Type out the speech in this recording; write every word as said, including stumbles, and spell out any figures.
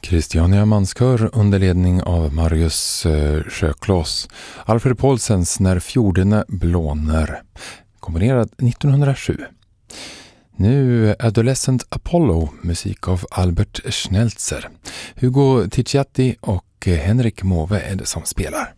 Christiania Manskör under ledning av Marius eh, Sjöklås. Alfred Paulsens När fjordarna blåner, komponerad nittonhundrasju. Nu Adolescent Apollo, musik av Albert Schnelzer. Hugo Ticciatti och Henrik Måwe är det som spelar.